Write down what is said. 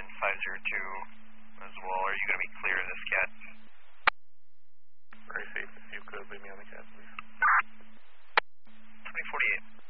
502 as well. Are you going to be clear of this cat? Very safe. If you could leave me on the cat, please. 2048.